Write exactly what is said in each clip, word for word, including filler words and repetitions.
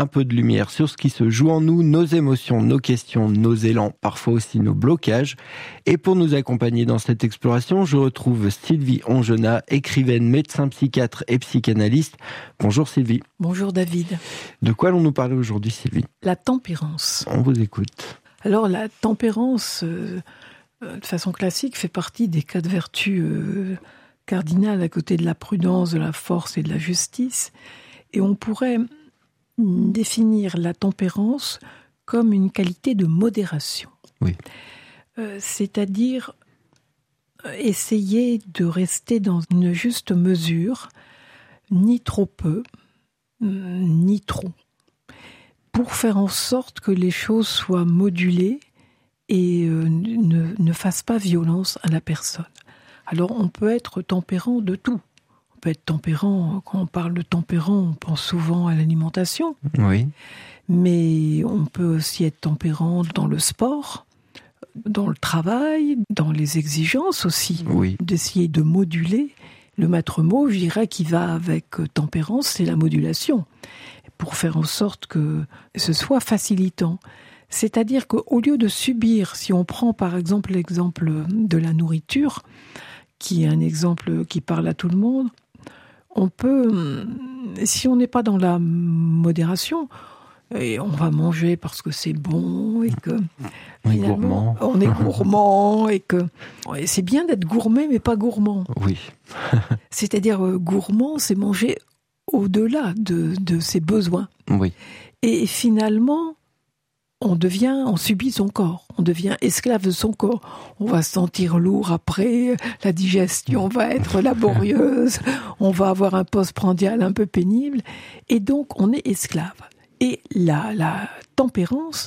un peu de lumière sur ce qui se joue en nous, nos émotions, nos questions, nos élans, parfois aussi nos blocages. Et pour nous accompagner dans cette exploration, je retrouve Sylvie Ongenat, écrivaine, médecin psychiatre et psychanalyste. Bonjour Sylvie. Bonjour David. De quoi allons-nous parler aujourd'hui Sylvie ? La tempérance. On vous écoute. Alors la tempérance, euh, de façon classique, fait partie des quatre vertus euh, cardinales à côté de la prudence, de la force et de la justice. Et on pourrait définir la tempérance comme une qualité de modération. Oui. Euh, c'est-à-dire essayer de rester dans une juste mesure, ni trop peu, ni trop, pour faire en sorte que les choses soient modulées et euh, ne, ne fassent pas violence à la personne. Alors on peut être tempérant de tout. On peut être tempérant, quand on parle de tempérant, on pense souvent à l'alimentation. Oui. Mais on peut aussi être tempérant dans le sport, dans le travail, dans les exigences aussi. Oui. D'essayer de moduler. Le maître mot, je dirais, qui va avec tempérance, c'est la modulation. Pour faire en sorte que ce soit facilitant. C'est-à-dire qu'au lieu de subir, si on prend par exemple l'exemple de la nourriture, qui est un exemple qui parle à tout le monde, on peut, si on n'est pas dans la modération, et on va manger parce que c'est bon et que on est gourmand. On est gourmand et que et c'est bien d'être gourmet mais pas gourmand. Oui. C'est-à-dire euh, gourmand, c'est manger au-delà de, de ses besoins. Oui. Et finalement, on devient, on subit son corps, on devient esclave de son corps. On va se sentir lourd après, la digestion va être laborieuse, on va avoir un postprandial un peu pénible, et donc on est esclave. Et la, la tempérance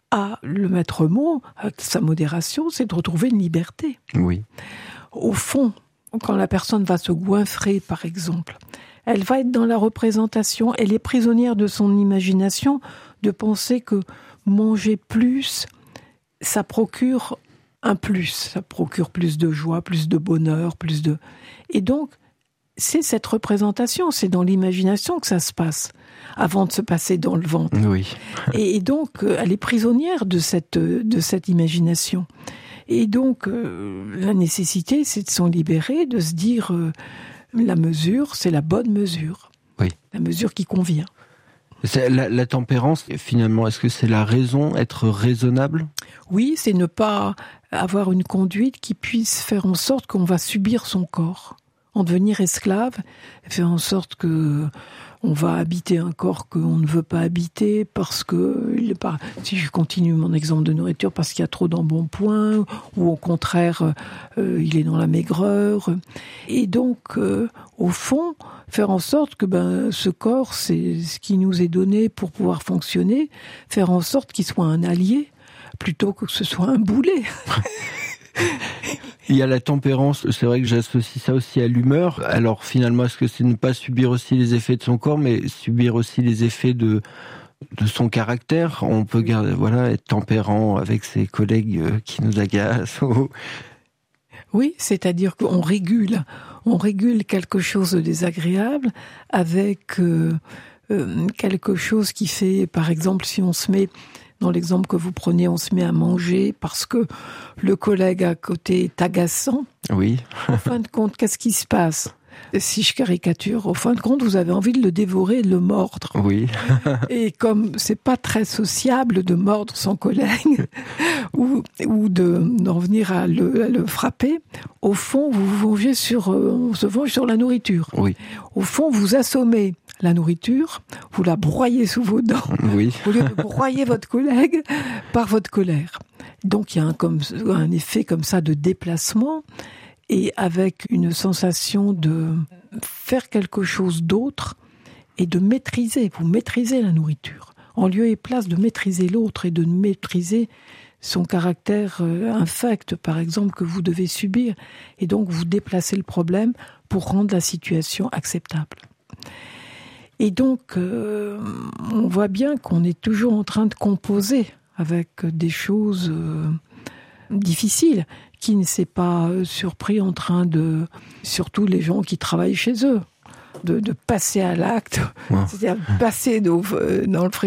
a le maître mot, avec sa modération, c'est de retrouver une liberté. Oui. Au fond, quand la personne va se goinfrer, par exemple, elle va être dans la représentation, elle est prisonnière de son imagination, de penser que manger plus, ça procure un plus, ça procure plus de joie, plus de bonheur, plus de... Et donc, c'est cette représentation, c'est dans l'imagination que ça se passe, avant de se passer dans le ventre. Oui. Et, et donc, elle est prisonnière de cette, de cette imagination. Et donc, euh, la nécessité, c'est de s'en libérer, de se dire... Euh, la mesure, c'est la bonne mesure. Oui. La mesure qui convient. C'est la, la tempérance, finalement, est-ce que c'est la raison, être raisonnable ? Oui, c'est ne pas avoir une conduite qui puisse faire en sorte qu'on va subir son corps. En devenir esclave, faire en sorte que on va habiter un corps qu'on ne veut pas habiter parce que, si je continue mon exemple de nourriture, parce qu'il y a trop d'embonpoint, ou au contraire, euh, il est dans la maigreur. Et donc, euh, au fond, faire en sorte que ben, ce corps, c'est ce qui nous est donné pour pouvoir fonctionner, faire en sorte qu'il soit un allié, plutôt que ce soit un boulet. Il y a la tempérance, c'est vrai que j'associe ça aussi à l'humeur. Alors finalement, est-ce que c'est ne pas subir aussi les effets de son corps, mais subir aussi les effets de, de son caractère ? On peut garder, voilà, être tempérant avec ses collègues qui nous agacent. Oui, c'est-à-dire qu'on régule, on régule quelque chose de désagréable avec euh, euh, quelque chose qui fait, par exemple, si on se met... Dans l'exemple que vous prenez, on se met à manger parce que le collègue à côté est agaçant. Oui. En fin de compte, qu'est-ce qui se passe ? Si je caricature, au fin de compte, vous avez envie de le dévorer et de le mordre. Oui. Et comme c'est pas très sociable de mordre son collègue ou, ou de, d'en venir à le, à le frapper, au fond, vous vous vengez sur, euh, on se venge sur la nourriture. Oui. Au fond, vous assommez la nourriture, vous la broyez sous vos dents, oui. au lieu de broyer votre collègue par votre colère. Donc il y a un, comme, un effet comme ça de déplacement, et avec une sensation de faire quelque chose d'autre et de maîtriser. Vous maîtrisez la nourriture, en lieu et place de maîtriser l'autre et de maîtriser son caractère infect, par exemple, que vous devez subir. Et donc vous déplacez le problème pour rendre la situation acceptable. Et donc, euh, on voit bien qu'on est toujours en train de composer avec des choses euh, difficiles. Qui ne s'est pas surpris en train de... Surtout les gens qui travaillent chez eux. de, de passer à l'acte, Ouais. c'est-à-dire passer dans, dans le